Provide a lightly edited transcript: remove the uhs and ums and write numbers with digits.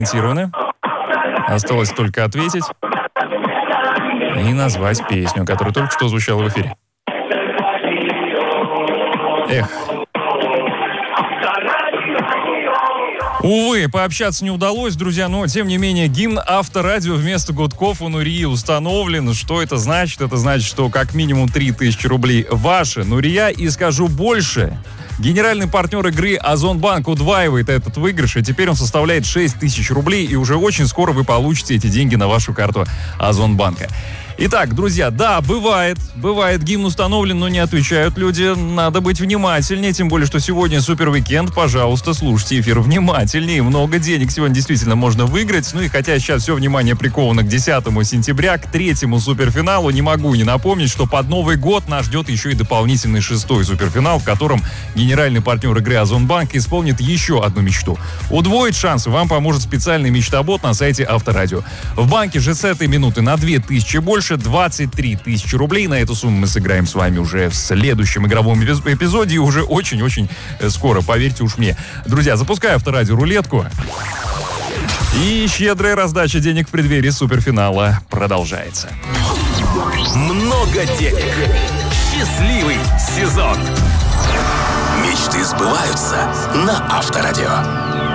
Осталось только ответить и назвать песню, которая только что звучала в эфире. Эх. Увы, пообщаться не удалось, друзья, но, тем не менее, гимн Авторадио вместо гудков у Нурии установлен. Что это значит? Это значит, что как минимум 3000 рублей ваши, Нурия, и скажу больше. Генеральный партнер игры Озонбанк удваивает этот выигрыш, и теперь он составляет 6000 рублей, и уже очень скоро вы получите эти деньги на вашу карту Озонбанка. Итак, друзья, да, бывает, гимн установлен, но не отвечают люди. Надо быть внимательнее, тем более, что сегодня супервикенд. Пожалуйста, слушайте эфир внимательнее. Много денег сегодня действительно можно выиграть. Ну и хотя сейчас все внимание приковано к 10 сентября, к 3-му суперфиналу, не могу не напомнить, что под Новый год нас ждет еще и дополнительный 6-й суперфинал, в котором генеральный партнер игры Озонбанк исполнит еще одну мечту. Удвоить шансы вам поможет специальный мечтобот на сайте Авторадио. В банке же с этой минуты на 2000 больше, 23 тысячи рублей. На эту сумму мы сыграем с вами уже в следующем игровом эпизоде и уже очень-очень скоро, поверьте уж мне. Друзья, запускаю Авторадио рулетку. И щедрая раздача денег в преддверии суперфинала продолжается. Много денег. Счастливый сезон. Мечты сбываются на Авторадио.